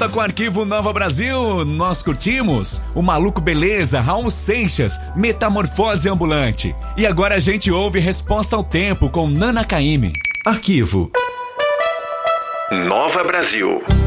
volta com o Arquivo Nova Brasil. Nós curtimos o Maluco Beleza, Raul Seixas, Metamorfose Ambulante. E agora a gente ouve Resposta ao Tempo com Nana Caymmi. Arquivo Nova Brasil.